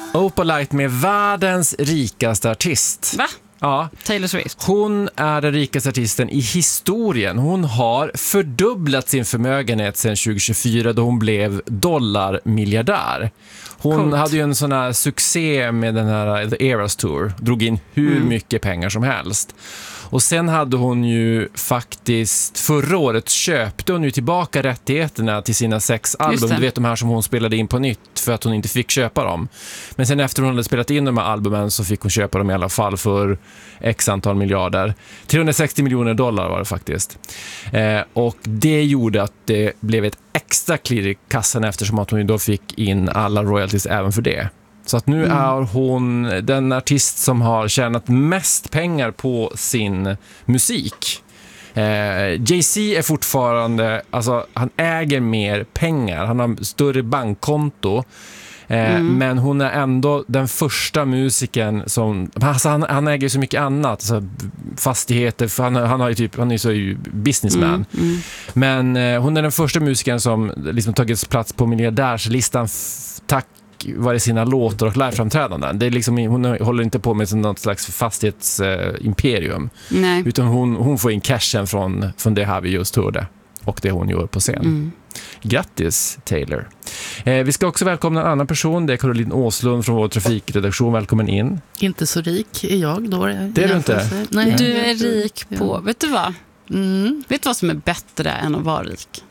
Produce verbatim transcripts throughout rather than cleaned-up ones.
Opalite med världens rikaste artist. Va? Ja. Taylor Swift. Hon är den rikaste artisten i historien. Hon har fördubblat sin förmögenhet sedan tjugo tjugofyra då hon blev dollarmiljardär. Hon Coolt. hade ju en sån här succé med den här The Eras Tour. Drog in hur mm. mycket pengar som helst. Och sen hade hon ju faktiskt förra året köpte hon ju tillbaka rättigheterna till sina sex album. Du vet de här som hon spelade in på nytt för att hon inte fick köpa dem. Men sen efter hon hade spelat in de här albumen så fick hon köpa dem i alla fall för x antal miljarder. trehundrasextio miljoner dollar var det faktiskt. Eh, och det gjorde att det blev ett extra klirr i kassan eftersom att hon då fick in alla royalties även för det. Så att nu mm. är hon den artist som har tjänat mest pengar på sin musik. Eh, Jay-Z är fortfarande, alltså han äger mer pengar, han har större bankkonto. Eh, mm. Men hon är ändå den första musiken som, alltså han, han äger så mycket annat, alltså fastigheter, för han, han har ju typ, han är så ju businessman. Mm. Mm. Men eh, hon är den första musiken som liksom tagit plats på miljardärslistan f- tack vare sina låtar och liveframträdanden. Det är liksom, hon håller inte på med något slags fastighetsimperium. Nej. Utan hon, hon får in cashen från, från det här vi just hörde. Och det hon gör på scen. Mm. Grattis, Taylor. Eh, vi ska också välkomna en annan person. Det är Caroline Åslund från vår trafikredaktion. Välkommen in. Inte så rik är jag då. Det är du inte. Nej. Du är rik på, ja. Vet du vad? Mm. Vet du vad som är bättre än att vara rik?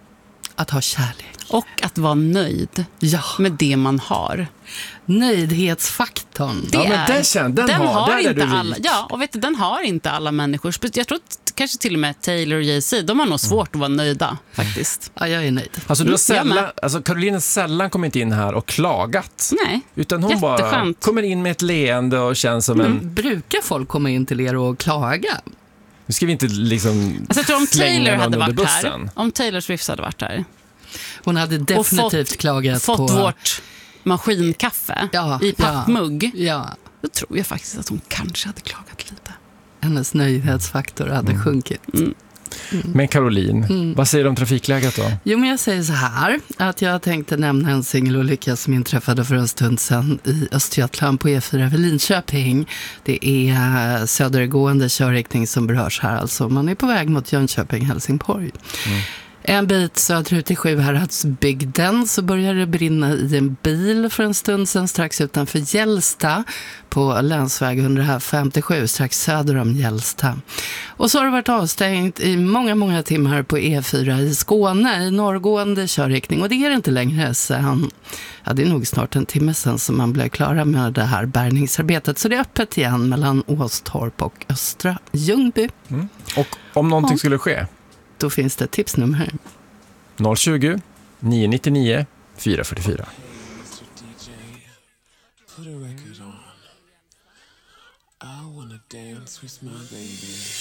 Att ha kärlek. Och att vara nöjd ja. med det man har. Nöjdhetsfaktorn. Det ja, men den, känner, den, den har, har där inte alla. Ja, och vet du, den har inte alla människor. Jag tror att kanske till och med Taylor och Jay-Z, de har nog svårt mm. att vara nöjda faktiskt. Ja, jag är nöjd. Alltså, du har sällan, alltså Caroline sällan kommit in här och klagat. Nej. Utan hon bara kommer in med ett leende och känns som mm. en... Brukar folk komma in till er och klaga? Nu ska vi inte liksom alltså, jag tror om Taylor hade varit bussen. här, om Taylor Swift hade varit här. Hon hade definitivt fått, klagat fått på... Fått vårt maskinkaffe ja, i pappmugg. Ja, ja. Då tror jag faktiskt att hon kanske hade klagat lite. Hennes nöjdhetsfaktor hade mm. sjunkit. Mm. Mm. Men Caroline, mm. vad säger du om trafikläget då? Jo, men jag säger så här, att jag tänkte nämna en singelolycka som inträffade för en stund sedan i Östergötland på E fyra vid Linköping. Det är södergående körriktning som berörs här, alltså man är på väg mot Jönköping, Helsingborg. Mm. En bit söderut i Sjuhäradsbygden så började det brinna i en bil för en stund sedan strax utanför Gällsta på länsväg etthundrafemtiosju strax söder om Gällsta. Och så har det varit avstängt i många, många timmar på E fyra i Skåne i norrgående körriktning och det är inte längre sedan, ja det är nog snart en timme sedan som man blev klara med det här bärgningsarbetet. Så det är öppet igen mellan Åstorp och Östra Ljungby. Mm. Och om någonting ja. skulle ske? Då finns det ett tipsnummer. noll tjugo, nio nittionio, fyra fyrtiofyra. Put a record on. I wanna dance with my baby.